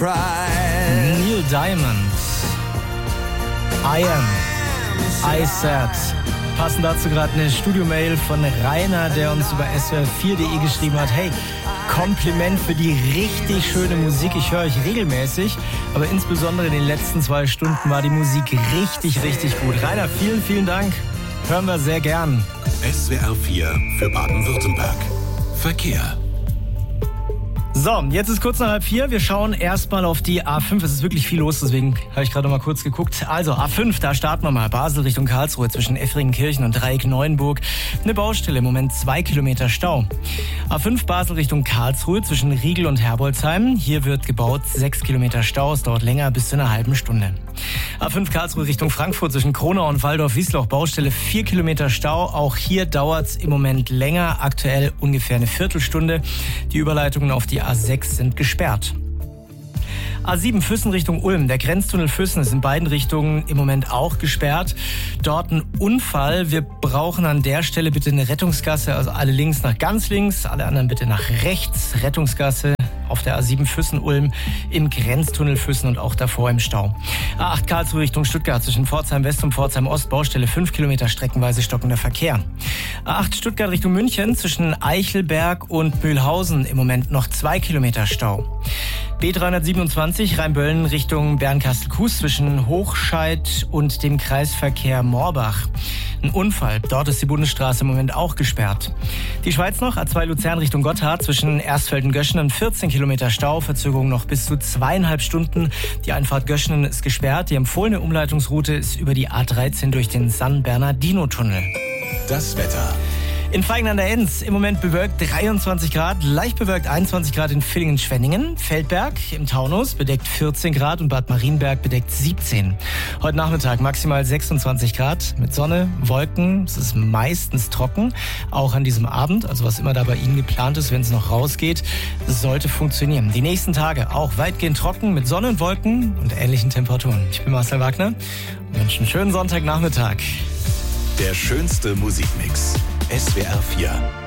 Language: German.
Neil Diamond. I Am. I Said. Passend dazu gerade eine Studio-Mail von Rainer, der uns über swr4.de geschrieben hat. Hey, Kompliment für die richtig schöne Musik. Ich höre euch regelmäßig, aber insbesondere in den letzten 2 Stunden war die Musik richtig, richtig gut. Rainer, vielen, vielen Dank. Hören wir sehr gern. SWR 4 für Baden-Württemberg. Verkehr. So, jetzt ist kurz nach 3:30. Wir schauen erstmal auf die A5. Es ist wirklich viel los, deswegen habe ich gerade noch mal kurz geguckt. Also A5, da starten wir mal. Basel Richtung Karlsruhe zwischen Effringenkirchen und Dreieck Neuenburg. Eine Baustelle, im Moment 2 Kilometer Stau. A5 Basel Richtung Karlsruhe zwischen Riegel und Herbolzheim. Hier wird gebaut, 6 Kilometer Stau. Es dauert länger, bis zu einer halben Stunde. A5 Karlsruhe Richtung Frankfurt zwischen Kronau und Walldorf-Wiesloch. Baustelle 4 Kilometer Stau. Auch hier dauert es im Moment länger. Aktuell ungefähr eine Viertelstunde. Die Überleitungen auf die A6 sind gesperrt. A7 Füssen Richtung Ulm. Der Grenztunnel Füssen ist in beiden Richtungen im Moment auch gesperrt. Dort ein Unfall. Wir brauchen an der Stelle bitte eine Rettungsgasse. Also alle links nach ganz links, alle anderen bitte nach rechts. Rettungsgasse auf der A7 Füssen-Ulm im Grenztunnel Füssen und auch davor im Stau. A8 Karlsruhe Richtung Stuttgart zwischen Pforzheim West und Pforzheim Ost. Baustelle 5 Kilometer streckenweise stockender Verkehr. A8 Stuttgart Richtung München zwischen Eichelberg und Mühlhausen im Moment noch 2 Kilometer Stau. B327 Rheinböllen Richtung Bernkastel-Kues zwischen Hochscheid und dem Kreisverkehr Morbach. Ein Unfall. Dort ist die Bundesstraße im Moment auch gesperrt. Die Schweiz noch, A2 Luzern Richtung Gotthard zwischen Erstfelden-Göschenen 14 Kilometer Stau, Verzögerung noch bis zu 2,5 Stunden. Die Einfahrt Göschenen ist gesperrt. Die empfohlene Umleitungsroute ist über die A13 durch den San Bernardino-Tunnel. Das Wetter. In Vaihingen an der Enz im Moment bewölkt 23 Grad, leicht bewölkt 21 Grad in Villingen-Schwenningen. Feldberg im Taunus bedeckt 14 Grad und Bad Marienberg bedeckt 17. Heute Nachmittag maximal 26 Grad mit Sonne, Wolken. Es ist meistens trocken, auch an diesem Abend. Also was immer da bei Ihnen geplant ist, wenn es noch rausgeht, sollte funktionieren. Die nächsten Tage auch weitgehend trocken mit Sonne und Wolken und ähnlichen Temperaturen. Ich bin Marcel Wagner und wünsche einen schönen Sonntagnachmittag. Der schönste Musikmix. SWR 4.